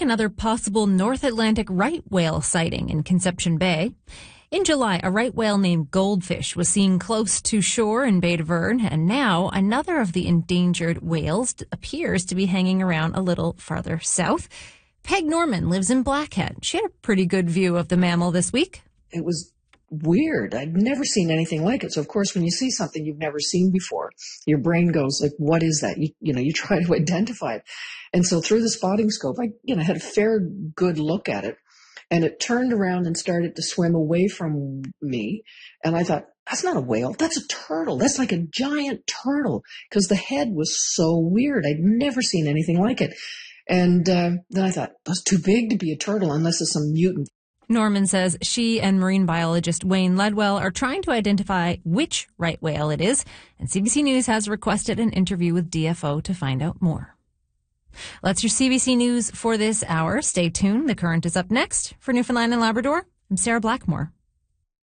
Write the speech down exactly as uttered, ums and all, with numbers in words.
another possible North Atlantic right whale sighting in Conception Bay. In July, a right whale named Goldfish was seen close to shore in Bay de Verne, and now another of the endangered whales appears to be hanging around a little farther south. Peg Norman lives in Blackhead. She had a pretty good view of the mammal this week. It was weird. I'd never seen anything like it. So, of course, when you see something you've never seen before, your brain goes like, what is that? You, you know, you try to identify it. And so through the spotting scope, I, you know, had a fair good look at it. And it turned around and started to swim away from me. And I thought, that's not a whale. That's a turtle. That's like a giant turtle, because the head was so weird. I'd never seen anything like it. And uh, then I thought, that's too big to be a turtle unless it's some mutant. Norman says she and marine biologist Wayne Ledwell are trying to identify which right whale it is. And C B C News has requested an interview with D F O to find out more. That's your C B C News for this hour. Stay tuned. The Current is up next. For Newfoundland and Labrador, I'm Sarah Blackmore.